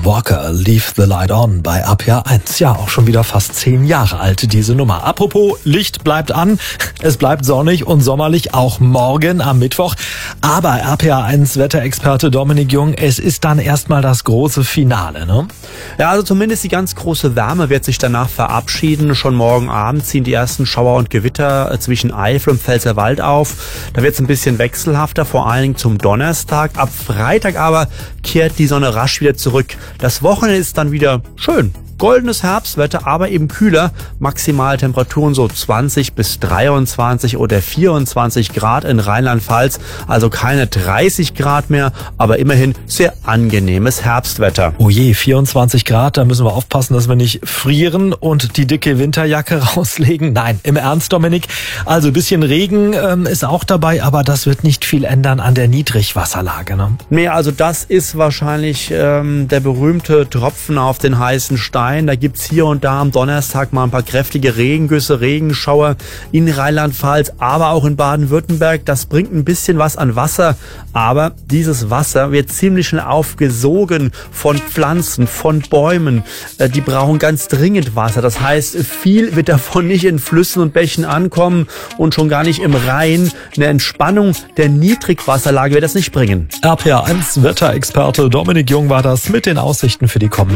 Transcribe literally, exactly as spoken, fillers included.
Alan Walker, Leave the Light On bei R P R eins. Ja, auch schon wieder fast zehn Jahre alt, diese Nummer. Apropos, Licht bleibt an. Es bleibt sonnig und sommerlich auch morgen am Mittwoch. Aber R P R eins Wetterexperte Dominik Jung, es ist dann erstmal das große Finale, ne? Ja, also zumindest die ganz große Wärme wird sich danach verabschieden. Schon morgen Abend ziehen die ersten Schauer und Gewitter zwischen Eifel und Pfälzerwald auf. Da wird es ein bisschen wechselhafter, vor allen Dingen zum Donnerstag. Ab Freitag aber kehrt die Sonne rasch wieder zurück. Das Wochenende ist dann wieder schön. Goldenes Herbstwetter, aber eben kühler. Maximaltemperaturen so zwanzig bis dreiundzwanzig oder vierundzwanzig Grad in Rheinland-Pfalz. Also keine dreißig Grad mehr, aber immerhin sehr angenehmes Herbstwetter. Oh je, vierundzwanzig Grad, da müssen wir aufpassen, dass wir nicht frieren und die dicke Winterjacke rauslegen. Nein, im Ernst, Dominik. Also ein bisschen Regen ähm, ist auch dabei, aber das wird nicht viel ändern an der Niedrigwasserlage, ne? Nee, also das ist wahrscheinlich ähm, der berühmte Tropfen auf den heißen Stein. Da gibt's hier und da am Donnerstag mal ein paar kräftige Regengüsse, Regenschauer in Rheinland-Pfalz, aber auch in Baden-Württemberg. Das bringt ein bisschen was an Wasser, aber dieses Wasser wird ziemlich schnell aufgesogen von Pflanzen, von Bäumen. Die brauchen ganz dringend Wasser. Das heißt, viel wird davon nicht in Flüssen und Bächen ankommen und schon gar nicht im Rhein. Eine Entspannung der Niedrigwasserlage wird das nicht bringen. R P R eins Wetterexperte Dominik Jung war das mit den Aussichten für die kommenden